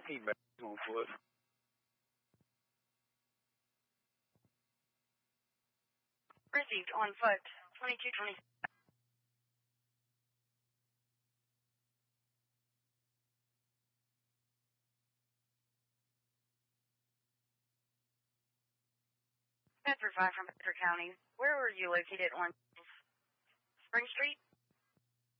Email on foot. Received on foot. 2220. Bedford 5 from Bedford County. Where were you located on Spring Street?